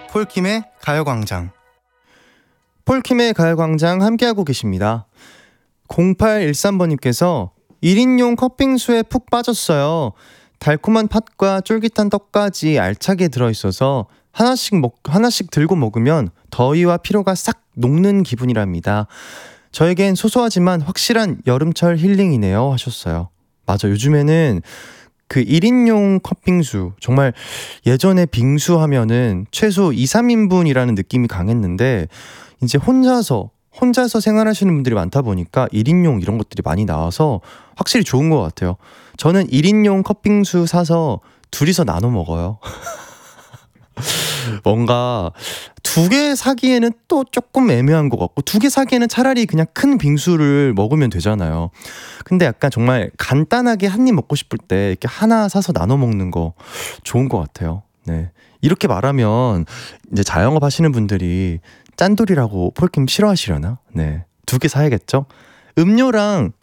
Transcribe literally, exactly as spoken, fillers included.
폴킴의 가요광장. 폴킴의 가요광장 함께하고 계십니다. 공팔일삼 번님께서 일 인용 컵빙수에 푹 빠졌어요. 달콤한 팥과 쫄깃한 떡까지 알차게 들어있어서 하나씩 먹, 하나씩 들고 먹으면 더위와 피로가 싹 녹는 기분이랍니다. 저에겐 소소하지만 확실한 여름철 힐링이네요 하셨어요. 맞아, 요즘에는 그 일 인용 컵빙수, 정말 예전에 빙수 하면은 최소 이, 삼 인분이라는 느낌이 강했는데 이제 혼자서 혼자서 생활하시는 분들이 많다 보니까 일 인용 이런 것들이 많이 나와서 확실히 좋은 것 같아요. 저는 일 인용 컵빙수 사서 둘이서 나눠 먹어요. 뭔가 두 개 사기에는 또 조금 애매한 것 같고, 두 개 사기에는 차라리 그냥 큰 빙수를 먹으면 되잖아요. 근데 약간 정말 간단하게 한 입 먹고 싶을 때 이렇게 하나 사서 나눠 먹는 거 좋은 것 같아요. 네. 이렇게 말하면 이제 자영업 하시는 분들이 짠돌이라고 폴킴 싫어하시려나? 네. 두 개 사야겠죠? 음료랑